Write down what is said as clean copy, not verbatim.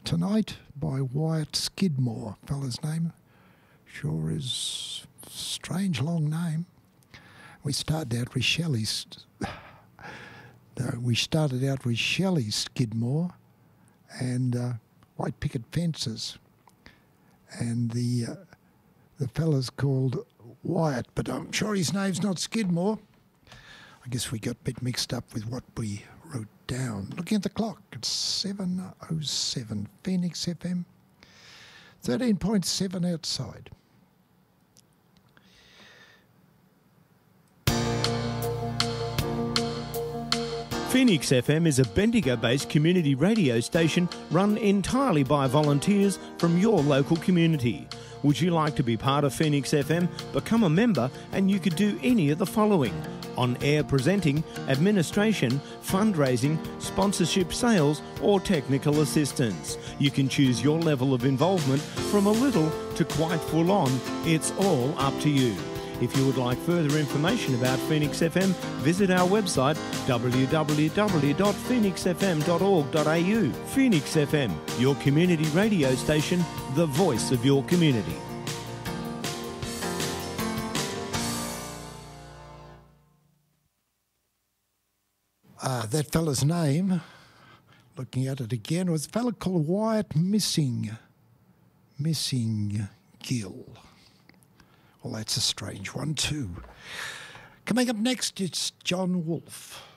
Tonight by Wyatt Skidmore, fella's name. Sure is a strange long name. We started out with Shelley Skidmore and White Picket Fences. And the fella's called Wyatt, but I'm sure his name's not Skidmore. I guess we got a bit mixed up with what we wrote down. Looking at the clock, it's 7:07. Phoenix FM, 13.7 outside. Phoenix FM is a Bendigo-based community radio station run entirely by volunteers from your local community. Would you like to be part of Phoenix FM? Become a member and you could do any of the following: on-air presenting, administration, fundraising, sponsorship, sales or technical assistance. You can choose your level of involvement from a little to quite full on. It's all up to you. If you would like further information about Phoenix FM, visit our website www.phoenixfm.org.au. Phoenix FM, your community radio station, the voice of your community. That fella's name, looking at it again, was a fella called Wyatt Missing Gill. Well, that's a strange one too. Coming up next, it's John Wolfe.